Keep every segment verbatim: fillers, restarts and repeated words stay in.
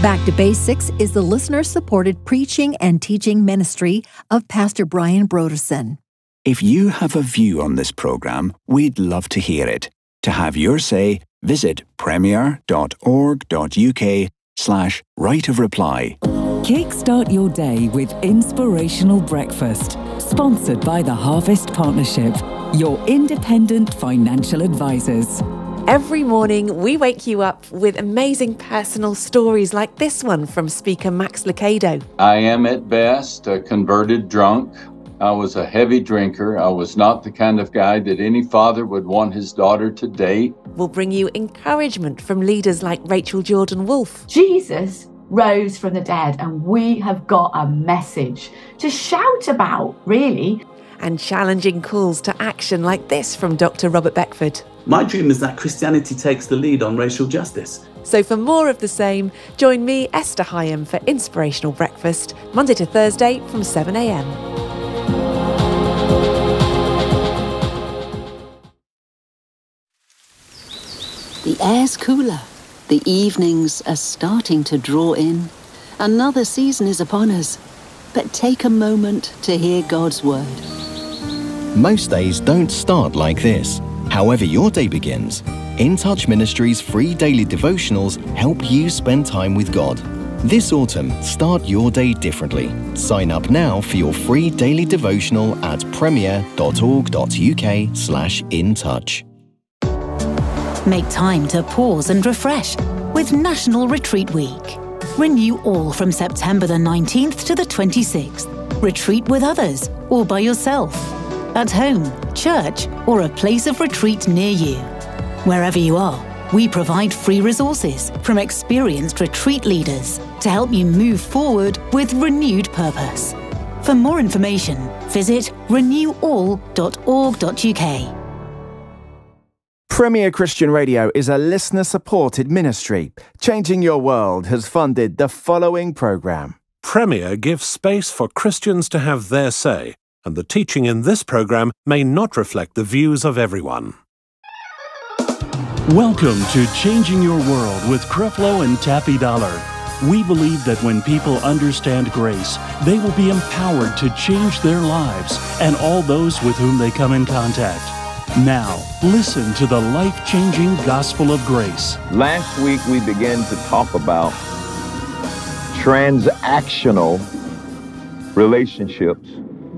Back to Basics is the listener-supported preaching and teaching ministry of Pastor Brian Broderson. If you have a view on this program, we'd love to hear it. To have your say, visit premier.org.uk slash right of reply. Kickstart your day with Inspirational Breakfast, sponsored by the Harvest Partnership, your independent financial advisors. Every morning, we wake you up with amazing personal stories like this one from speaker Max Lucado. I am at best a converted drunk. I was a heavy drinker. I was not the kind of guy that any father would want his daughter to date. We'll bring you encouragement from leaders like Rachel Jordan Wolfe. Jesus rose from the dead, and we have got a message to shout about, really. And challenging calls to action like this from Doctor Robert Beckford. My dream is that Christianity takes the lead on racial justice. So for more of the same, join me, Esther Hyam, for Inspirational Breakfast, Monday to Thursday from seven a.m. The air's cooler. The evenings are starting to draw in. Another season is upon us. But take a moment to hear God's word. Most days don't start like this. However your day begins, In Touch Ministries' free daily devotionals help you spend time with God. This autumn, start your day differently. Sign up now for your free daily devotional at premier.org.uk slash in touch. Make time to pause and refresh with National Retreat Week. Renew all from September the nineteenth to the twenty-sixth. Retreat with others or by yourself. At home, church, or a place of retreat near you. Wherever you are, we provide free resources from experienced retreat leaders to help you move forward with renewed purpose. For more information, visit renew all dot org dot uk. Premier Christian Radio is a listener-supported ministry. Changing Your World has funded the following programme. Premier gives space for Christians to have their say, and the teaching in this program may not reflect the views of everyone. Welcome to Changing Your World with Creflo and Taffy Dollar. We believe that when people understand grace, they will be empowered to change their lives and all those with whom they come in contact. Now, listen to the life-changing gospel of grace. Last week we began to talk about transactional relationships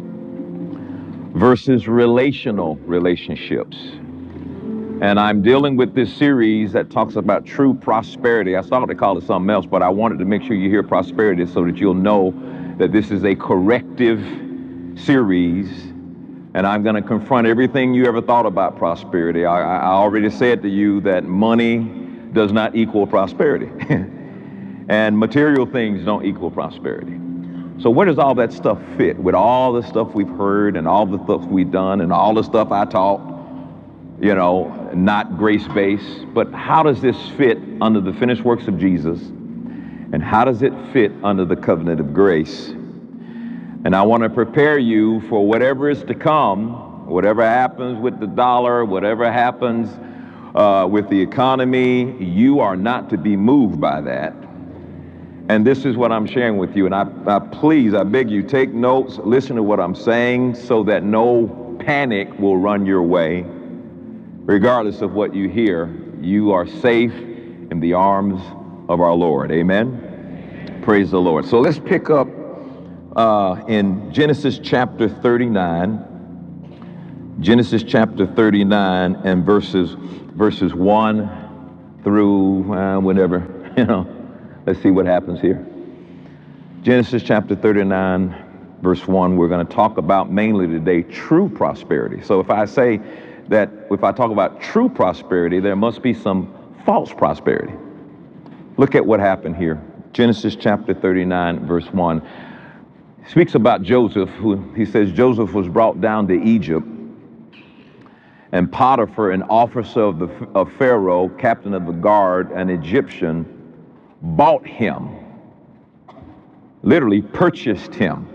versus relational relationships. And I'm dealing with this series that talks about true prosperity. I started to call it something else, but I wanted to make sure you hear prosperity so that you'll know that this is a corrective series. And I'm going to confront everything you ever thought about prosperity. I, I already said to you that money does not equal prosperity. And material things don't equal prosperity. So where does all that stuff fit with all the stuff we've heard and all the stuff we've done and all the stuff I taught, you know, not grace-based, but how does this fit under the finished works of Jesus? And how does it fit under the covenant of grace? And I want to prepare you for whatever is to come, whatever happens with the dollar, whatever happens uh, with the economy, you are not to be moved by that. And this is what I'm sharing with you. And I, I please, I beg you, take notes, listen to what I'm saying so that no panic will run your way. Regardless of what you hear, you are safe in the arms of our Lord. Amen? Praise the Lord. So let's pick up uh, in Genesis chapter thirty-nine. Genesis chapter thirty-nine and verses verses one through uh, whatever, you know. Let's see what happens here. Genesis chapter thirty-nine, verse one, we're going to talk about mainly today true prosperity. So if I say that if I talk about true prosperity, there must be some false prosperity. Look at what happened here. Genesis chapter thirty-nine, verse one. Speaks about Joseph, who he says Joseph was brought down to Egypt, and Potiphar, an officer of the of Pharaoh, captain of the guard, an Egyptian, bought him, literally purchased him.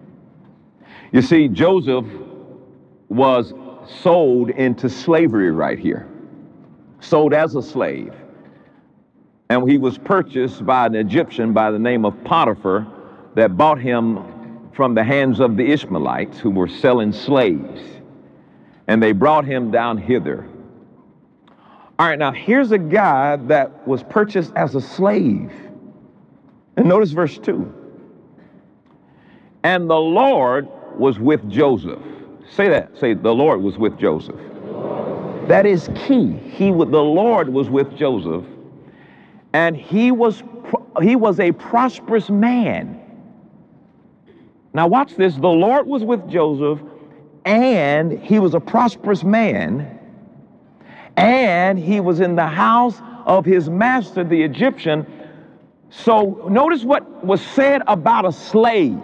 You see, Joseph was sold into slavery right here, sold as a slave. And he was purchased by an Egyptian by the name of Potiphar that bought him from the hands of the Ishmaelites who were selling slaves. And they brought him down hither. All right, now here's a guy that was purchased as a slave. And notice verse two. And the Lord was with Joseph. Say that. Say, the Lord was with Joseph. That is key. He, the Lord was with Joseph. And he was, he was a prosperous man. Now watch this. The Lord was with Joseph, and he was a prosperous man, and he was in the house of his master, the Egyptian. So notice what was said about a slave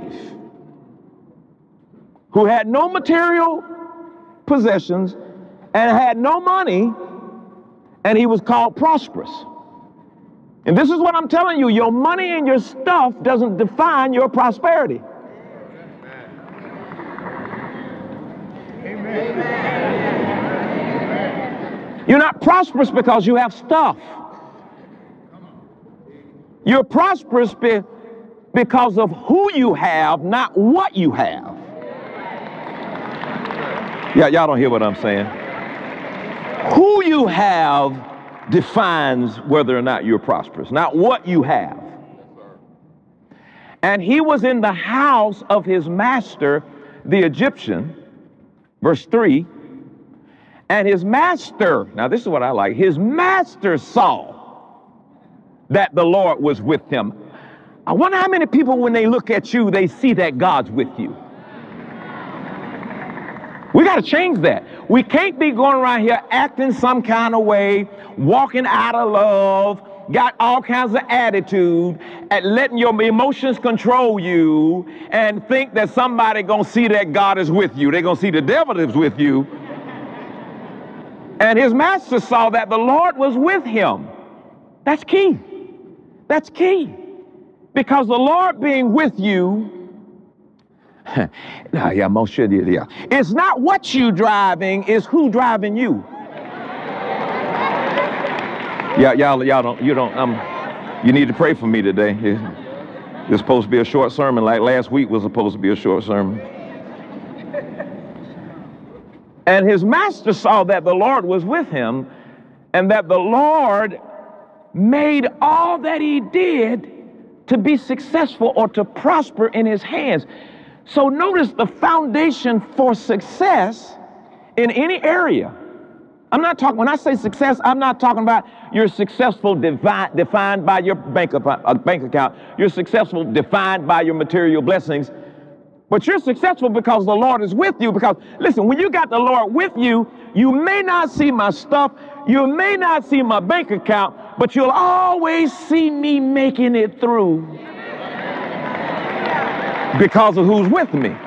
who had no material possessions and had no money, and he was called prosperous. And this is what I'm telling you, your money and your stuff doesn't define your prosperity. Amen. You're not prosperous because you have stuff. You're prosperous be because of who you have, not what you have. Yeah, y'all don't hear what I'm saying. Who you have defines whether or not you're prosperous, not what you have. And he was in the house of his master, the Egyptian, verse three, and his master, now this is what I like, his master saw that the Lord was with him. I wonder how many people, when they look at you, they see that God's with you. We got to change that. We can't be going around here acting some kind of way, walking out of love, got all kinds of attitude, and letting your emotions control you, and think that somebody gonna see that God is with you. They're gonna see the devil is with you. And his master saw that the Lord was with him. That's key. That's key. Because the Lord being with you, it's not what you driving, it's who driving you. Yeah, y'all, y'all don't, you don't, um, you need to pray for me today. It's supposed to be a short sermon, like last week was supposed to be a short sermon. And his master saw that the Lord was with him, and that the Lord made all that he did to be successful or to prosper in his hands. So notice the foundation for success in any area. I'm not talking, when I say success, I'm not talking about you're successful devi- defined by your bank, uh, bank account. You're successful defined by your material blessings. But you're successful because the Lord is with you. Because, listen, when you got the Lord with you, you may not see my stuff, you may not see my bank account, but you'll always see me making it through. Because of who's with me.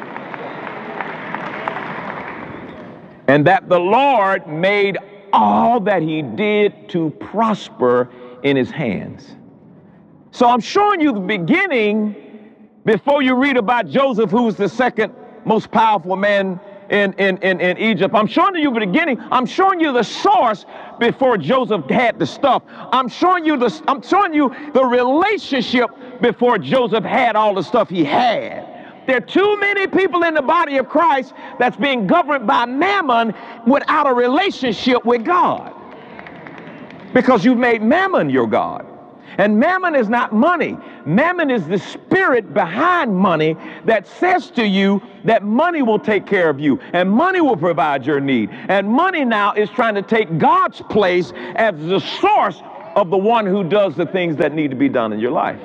And that the Lord made all that he did to prosper in his hands. So I'm showing you the beginning before you read about Joseph, who was the second most powerful man in, in, in, in Egypt. I'm showing you the beginning. I'm showing you the source before Joseph had the stuff. I'm showing you the, I'm showing you the relationship before Joseph had all the stuff he had. There are too many people in the body of Christ that's being governed by mammon without a relationship with God. Because you've made mammon your God. And mammon is not money. Mammon is the spirit behind money that says to you that money will take care of you and money will provide your need. And money now is trying to take God's place as the source of the one who does the things that need to be done in your life.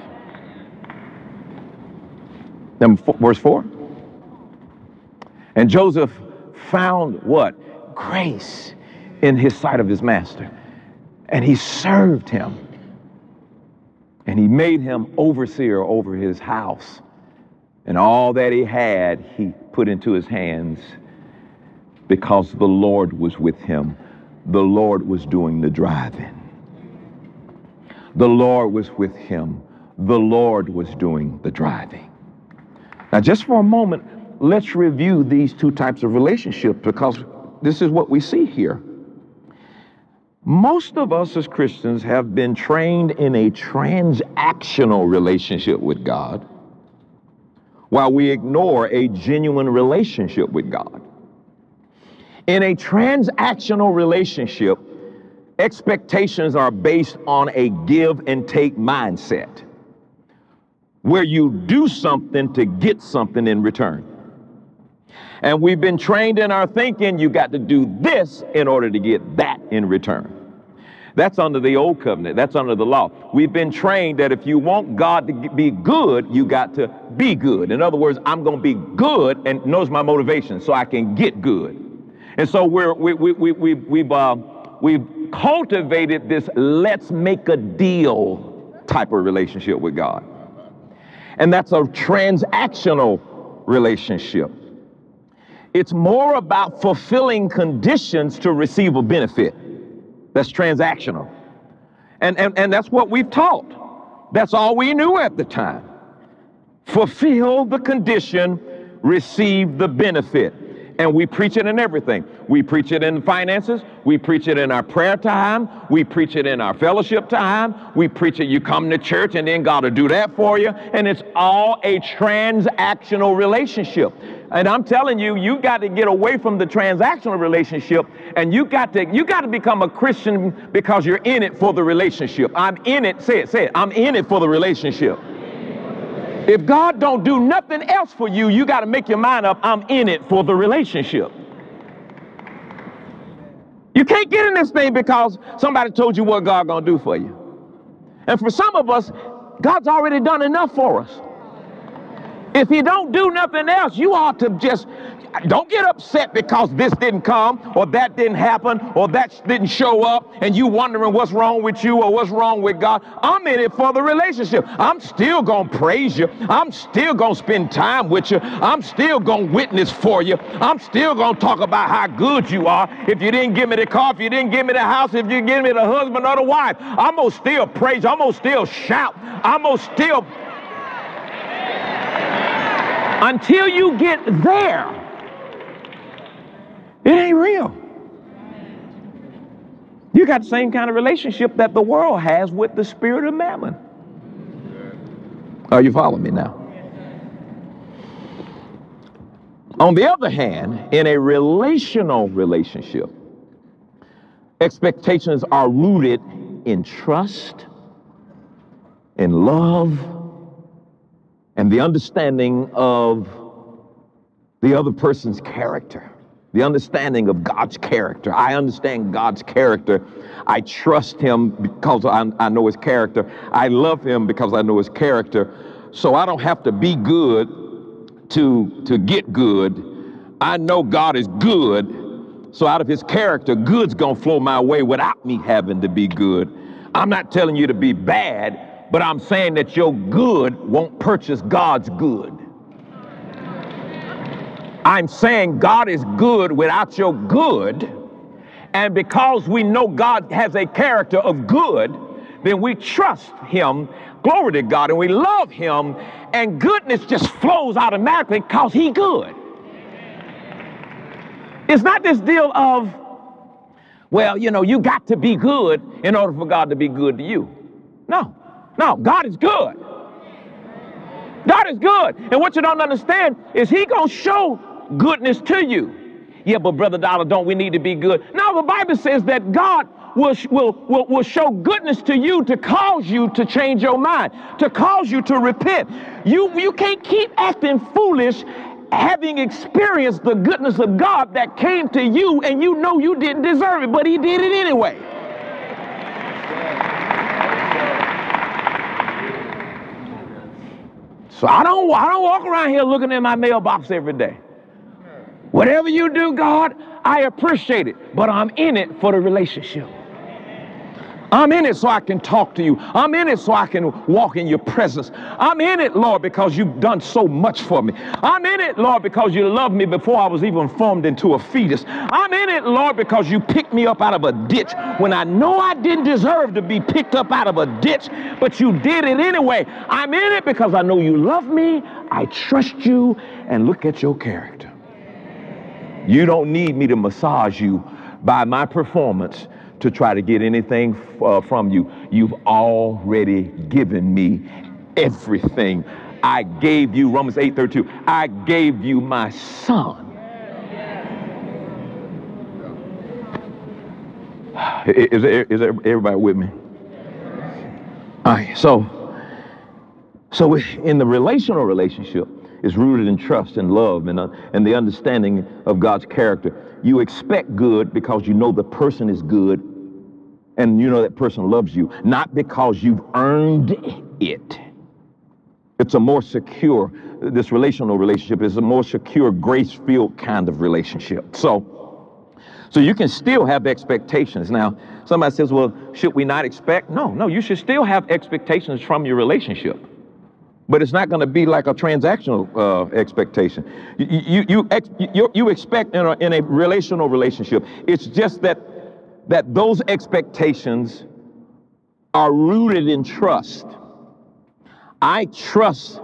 Number four, verse four. And Joseph found what? Grace in his sight of his master. And he served him. And he made him overseer over his house. And all that he had, he put into his hands because the Lord was with him. The Lord was doing the driving. The Lord was with him. The Lord was doing the driving. Now, just for a moment, let's review these two types of relationships because this is what we see here. Most of us as Christians have been trained in a transactional relationship with God, while we ignore a genuine relationship with God. In a transactional relationship, expectations are based on a give and take mindset, where you do something to get something in return. And we've been trained in our thinking, you got to do this in order to get that in return. That's under the old covenant. That's under the law. We've been trained that if you want God to be good, you got to be good. In other words, I'm going to be good, and notice my motivation, so I can get good. And so we're, we, we, we, we, we've, uh, we've cultivated this let's make a deal type of relationship with God. And that's a transactional relationship. It's more about fulfilling conditions to receive a benefit. That's transactional. And, and, and that's what we've taught. That's all we knew at the time. Fulfill the condition, receive the benefit. And we preach it in everything. We preach it in finances. We preach it in our prayer time. We preach it in our fellowship time. We preach it, you come to church and then God will do that for you. And it's all a transactional relationship. And I'm telling you, you got to get away from the transactional relationship, and you got to you got to become a Christian because you're in it for the relationship. I'm in it, say it, say it, I'm in it for the relationship. If God don't do nothing else for you, you got to make your mind up, I'm in it for the relationship. You can't get in this thing because somebody told you what God's going to do for you. And for some of us, God's already done enough for us. If he don't do nothing else, you ought to just, don't get upset because this didn't come or that didn't happen or that didn't show up and you wondering what's wrong with you or what's wrong with God. I'm in it for the relationship. I'm still going to praise you. I'm still going to spend time with you. I'm still going to witness for you. I'm still going to talk about how good you are. If you didn't give me the car, if you didn't give me the house, if you didn't give me the husband or the wife, I'm going to still praise you. I'm going to still shout. I'm going to still... Until you get there, it ain't real. You got the same kind of relationship that the world has with the spirit of mammon. Are you following me now? On the other hand, in a relational relationship, expectations are rooted in trust, in love, and the understanding of the other person's character, the understanding of God's character. I understand God's character. I trust him because I, I know his character. I love him because I know his character. So I don't have to be good to, to get good. I know God is good. So out of his character, good's gonna flow my way without me having to be good. I'm not telling you to be bad, but I'm saying that your good won't purchase God's good. I'm saying God is good without your good. And because we know God has a character of good, then we trust him, glory to God, and we love him, and goodness just flows automatically because he's good. It's not this deal of, well, you know, you got to be good in order for God to be good to you. No. No, God is good. God is good. And what you don't understand is he going to show goodness to you. Yeah, but Brother Dollar, don't we need to be good? No, the Bible says that God will, will, will, will show goodness to you to cause you to change your mind, to cause you to repent. You, you can't keep acting foolish having experienced the goodness of God that came to you and you know you didn't deserve it, but he did it anyway. So I don't, I don't walk around here looking in my mailbox every day. Whatever you do, God, I appreciate it, but I'm in it for the relationship. I'm in it so I can talk to you. I'm in it so I can walk in your presence. I'm in it, Lord, because you've done so much for me. I'm in it, Lord, because you loved me before I was even formed into a fetus. I'm in it, Lord, because you picked me up out of a ditch when I know I didn't deserve to be picked up out of a ditch, but you did it anyway. I'm in it because I know you love me, I trust you, and look at your character. You don't need me to massage you by my performance to try to get anything uh, from you. You've already given me everything. I gave you, Romans eight thirty-two, I gave you my son. Is, is, is everybody with me? All right, so, so in the relational relationship, it's rooted in trust and love and, uh, and the understanding of God's character. You expect good because you know the person is good and you know that person loves you, not because you've earned it. It's a more secure, this relational relationship is a more secure, grace-filled kind of relationship. So, so you can still have expectations. Now, somebody says, well, should we not expect? No, no, you should still have expectations from your relationship. But it's not going to be like a transactional uh, expectation. You, you, you, ex, you, you expect in a, in a relational relationship, it's just that, that those expectations are rooted in trust. I trust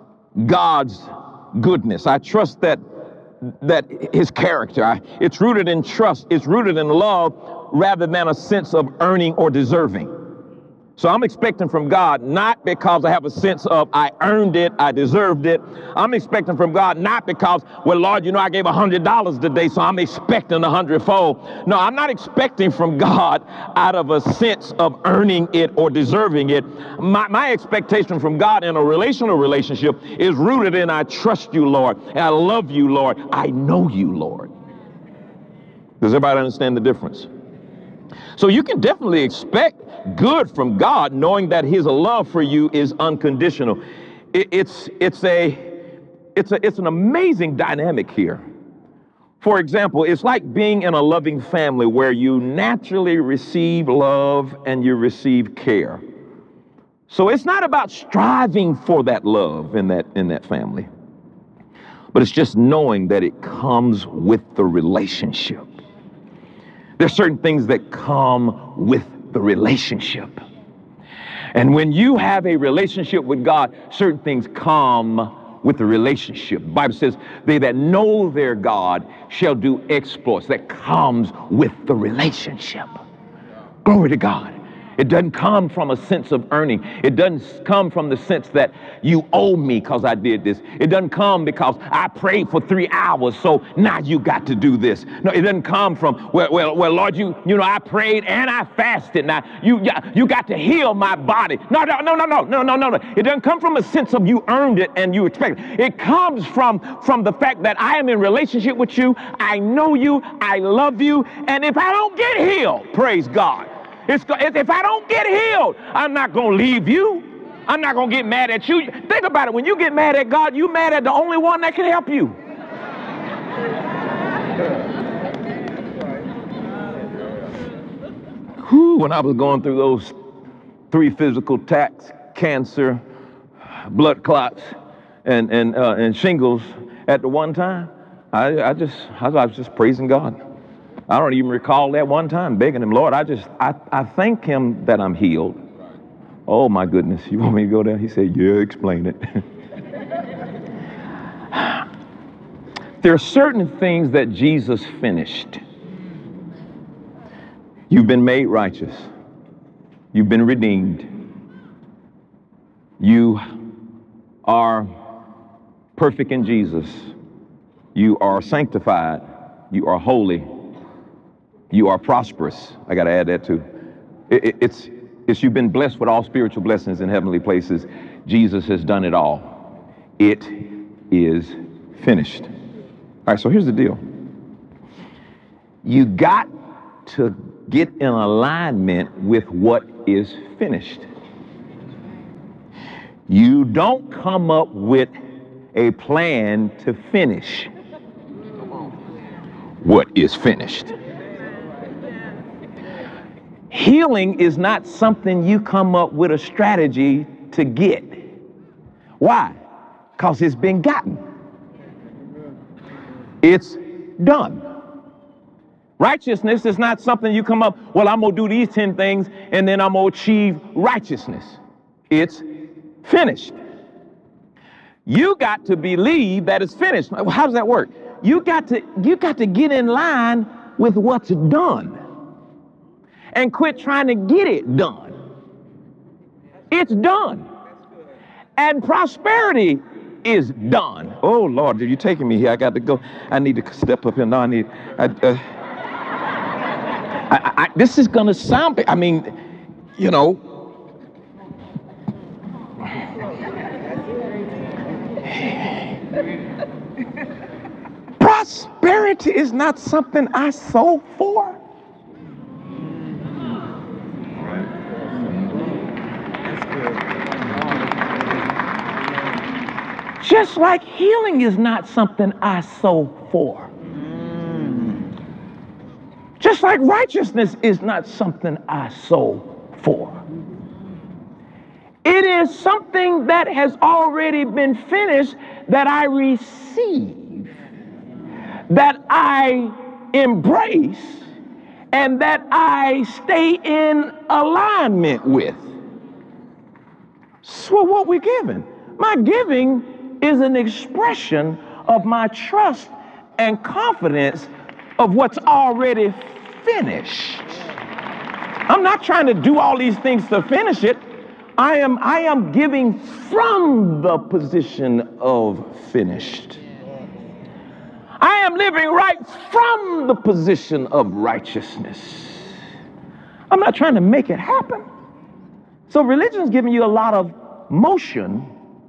God's goodness. I trust that that his character. I, it's rooted in trust. It's rooted in love rather than a sense of earning or deserving. So I'm expecting from God not because I have a sense of I earned it, I deserved it. I'm expecting from God not because, well, Lord, you know, I gave one hundred dollars today, so I'm expecting a hundredfold. No, I'm not expecting from God out of a sense of earning it or deserving it. My, my expectation from God in a relational relationship is rooted in I trust you, Lord. I love you, Lord. I know you, Lord. Does everybody understand the difference? So you can definitely expect good from God, knowing that his love for you is unconditional. It, it's, it's, a, it's, a, it's an amazing dynamic here. For example, it's like being in a loving family where you naturally receive love and you receive care. So it's not about striving for that love in that, in that family, but it's just knowing that it comes with the relationship. There's certain things that come with the relationship. And when you have a relationship with God, certain things come with the relationship. The Bible says, they that know their God shall do exploits. That comes with the relationship. Glory to God. It doesn't come from a sense of earning. It doesn't come from the sense that you owe me because I did this. It doesn't come because I prayed for three hours, so now you got to do this. No, it doesn't come from, well, well, well Lord, you, you know, I prayed and I fasted. Now, you, you got to heal my body. No, no, no, no, no, no, no, no, no. It doesn't come from a sense of you earned it and you expect it. It comes from, from the fact that I am in relationship with you. I know you. I love you. And if I don't get healed, praise God. It's, if I don't get healed, I'm not going to leave you. I'm not going to get mad at you. Think about it. When you get mad at God, you're mad at the only one that can help you. Whew, when I was going through those three physical attacks, cancer, blood clots, and, and, uh, and shingles at the one time, I, I, just, I was just praising God. I don't even recall that one time begging him, Lord, I just, I, I thank him that I'm healed. Oh my goodness, you want me to go there? He said, yeah, explain it. There are certain things that Jesus finished. You've been made righteous. You've been redeemed. You are perfect in Jesus. You are sanctified. You are holy. You are prosperous. I got to add that too. It, it, it's, it's you've been blessed with all spiritual blessings in heavenly places. Jesus has done it all. It is finished. All right, so here's the deal. You got to get in alignment with what is finished. You don't come up with a plan to finish what is finished. Healing is not something you come up with a strategy to get. Why? Because it's been gotten. It's done. Righteousness is not something you come up, well, I'm going to do these ten things and then I'm going to achieve righteousness. It's finished. You got to believe that it's finished. How does that work? You got to, you got to get in line with what's done. and quit trying to get it done. It's done. And prosperity is done. Oh, Lord, you're taking me here. I got to go. I need to step up here. No, I need... I, uh, I, I, this is going to sound... I mean, you know... Prosperity is not something I sow for. Just like healing is not something I sow for. Just like righteousness is not something I sow for. It is something that has already been finished that I receive, that I embrace, and that I stay in alignment with. So what we're giving? My giving is an expression of my trust and confidence of what's already finished. I'm not trying to do all these things to finish it. I am, I am giving from the position of finished. I am living right from the position of righteousness. I'm not trying to make it happen. So religion is giving you a lot of motion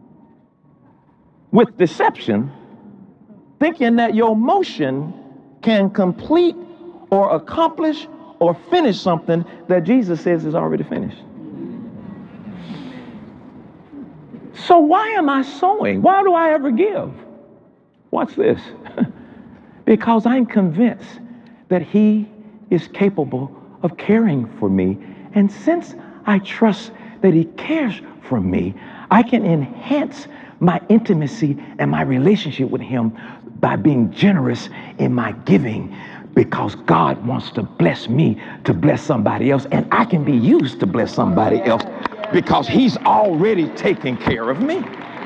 with deception, thinking that your motion can complete or accomplish or finish something that Jesus says is already finished. So why am I sowing? Why do I ever give? Watch this. Because I'm convinced that he is capable of caring for me. And since I trust that he cares for me, I can enhance my intimacy and my relationship with him by being generous in my giving, because God wants to bless me to bless somebody else, and I can be used to bless somebody else because he's already taken care of me.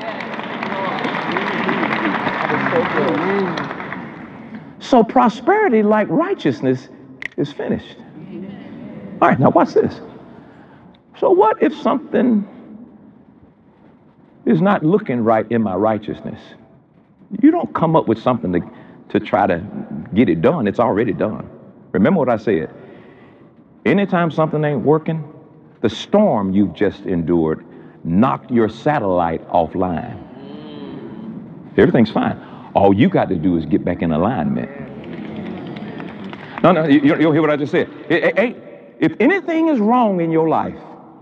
So prosperity, like righteousness, is finished. All right, now watch this. So what if something is not looking right in my righteousness? You don't come up with something to, to try to get it done. It's already done. Remember what I said. Anytime something ain't working, the storm you've just endured knocked your satellite offline. Everything's fine. All you got to do is get back in alignment. No, no, you, you'll hear what I just said. If anything is wrong in your life,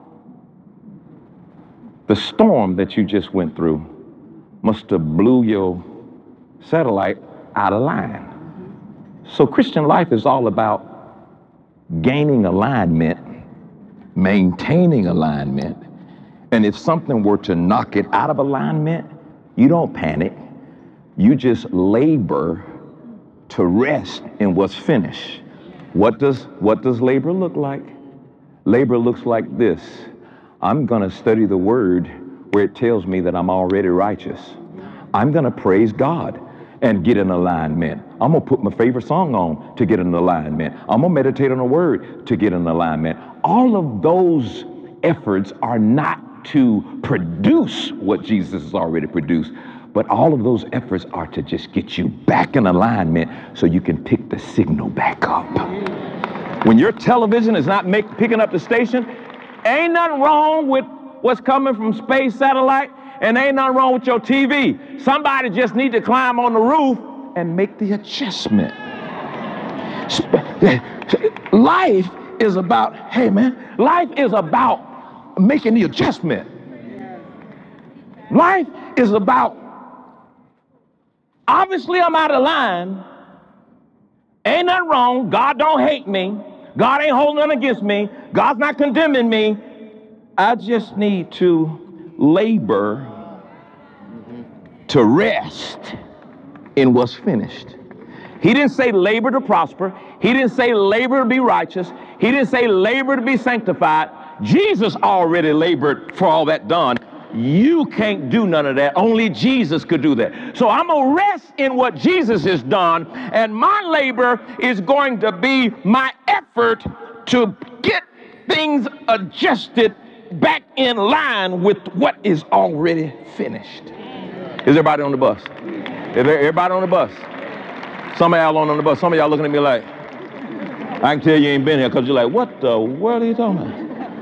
the storm that you just went through must have blew your satellite out of line. So Christian life is all about gaining alignment, maintaining alignment, and if something were to knock it out of alignment, you don't panic. You just labor to rest in what's finished. What does, what does labor look like? Labor looks like this. I'm going to study the word where it tells me that I'm already righteous. I'm going to praise God and get in alignment. I'm going to put my favorite song on to get in alignment. I'm going to meditate on the word to get in alignment. All of those efforts are not to produce what Jesus has already produced, but all of those efforts are to just get you back in alignment so you can pick the signal back up. When your television is not make, picking up the station, ain't nothing wrong with what's coming from space satellite, and ain't nothing wrong with your T V. Somebody just need to climb on the roof and make the adjustment. Life is about, hey man, life is about making the adjustment. Life is about, obviously I'm out of line. Ain't nothing wrong. God don't hate me. God ain't holding nothing against me. God's not condemning me. I just need to labor to rest in what's finished. He didn't say labor to prosper. He didn't say labor to be righteous. He didn't say labor to be sanctified. Jesus already labored for all that done. You can't do none of that. Only Jesus could do that. So I'm going to rest in what Jesus has done, and my labor is going to be my effort to get things adjusted back in line with what is already finished. Is everybody on the bus? Is there everybody on the bus? Some of y'all on the bus. Some of y'all looking at me like, I can tell you ain't been here because you're like, what the world are you talking about?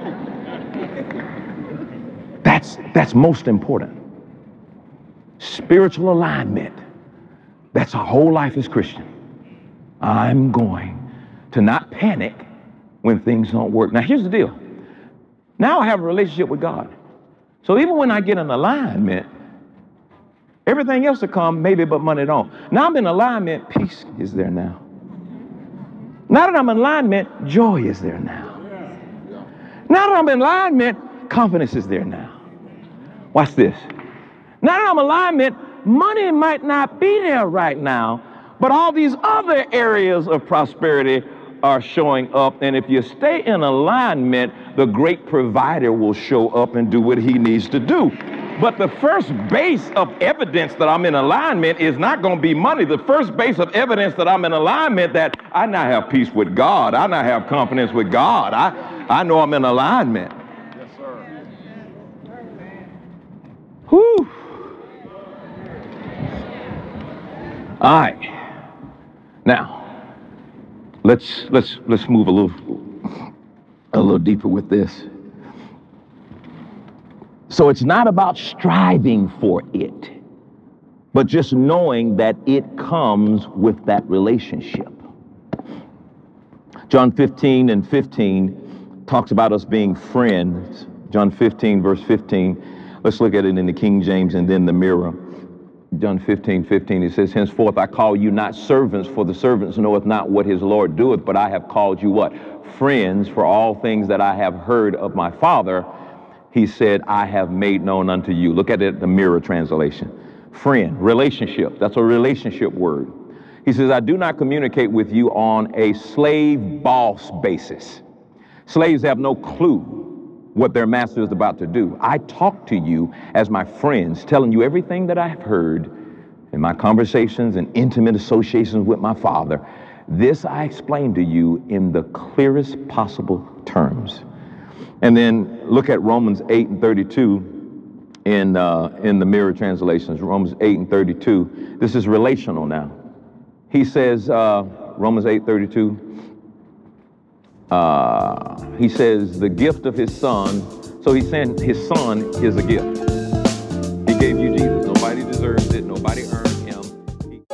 That's, that's most important. Spiritual alignment. That's our whole life as Christian. I'm going to not panic when things don't work. Now, here's the deal. Now I have a relationship with God. So even when I get in alignment, everything else will come, maybe, but money don't. Now I'm in alignment, peace is there now. Now that I'm in alignment, joy is there now. Now that I'm in alignment, confidence is there now. Watch this. Now that I'm in alignment, money might not be there right now, but all these other areas of prosperity are showing up. And if you stay in alignment, the great provider will show up and do what he needs to do. But the first base of evidence that I'm in alignment is not going to be money. The first base of evidence that I'm in alignment, that I now have peace with God, I now have confidence with God, I, I know I'm in alignment. Yes, sir. Whew. All right. Now, let's let's let's move a little a little deeper with this. So it's not about striving for it, but just knowing that it comes with that relationship. John fifteen and fifteen talks about us being friends. John fifteen, verse fifteen. Let's look at it in the King James and then the Mirror. John fifteen, fifteen, it says, henceforth I call you not servants, for the servants knoweth not what his Lord doeth, but I have called you what? Friends, for all things that I have heard of my Father, he said, I have made known unto you. Look at it, the Mirror translation. Friend, relationship, that's a relationship word. He says, I do not communicate with you on a slave-boss basis. Slaves have no clue what their master is about to do. I talk to you as my friends, telling you everything that I have heard in my conversations and intimate associations with my Father. This I explain to you in the clearest possible terms. And then look at Romans eight and thirty-two in, uh, in the Mirror translations, Romans eight and thirty-two. This is relational now. He says, uh, Romans eight thirty-two, Uh, he says the gift of his son. So he's saying his son is a gift. He gave you Jesus. Nobody deserves it. Nobody earned him. He...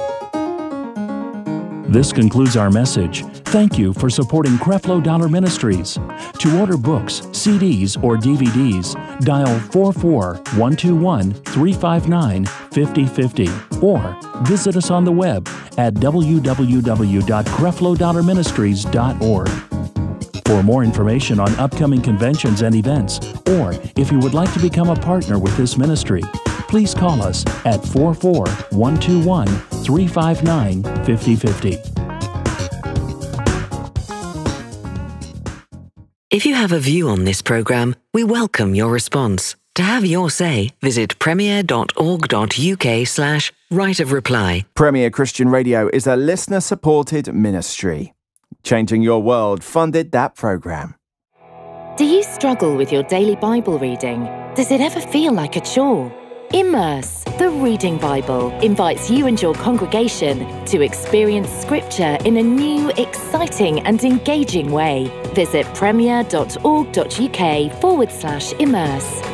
This concludes our message. Thank you for supporting Creflo Dollar Ministries. To order books, C Ds, or D V Ds, dial four four, one two one, three five nine, five zero five zero or visit us on the web at w w w dot creflo dollar ministries dot org. For more information on upcoming conventions and events, or if you would like to become a partner with this ministry, please call us at four four, one two one, three five nine, five zero five zero. If you have a view on this program, we welcome your response. To have your say, visit premier dot org dot u k slash right of reply. Premier Christian Radio is a listener-supported ministry. Changing Your World funded that program. Do you struggle with your daily Bible reading? Does it ever feel like a chore? Immerse, the Reading Bible, invites you and your congregation to experience Scripture in a new, exciting and engaging way. Visit premier dot org dot u k forward slash immerse.